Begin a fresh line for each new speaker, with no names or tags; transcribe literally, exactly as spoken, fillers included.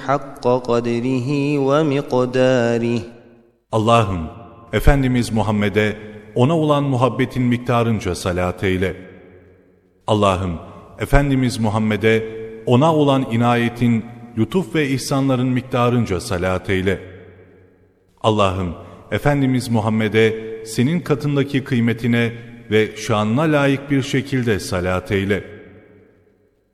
حق قدره ومقداره.
Allah'ım, Efendimiz Muhammed'e ona olan muhabbetin miktarınca salat eyle. Allah'ım, Efendimiz Muhammed'e ona olan inayetin, lütuf ve ihsanların miktarınca salat eyle. Allah'ım, Efendimiz Muhammed'e senin katındaki kıymetine ve şanına layık bir şekilde salat eyle.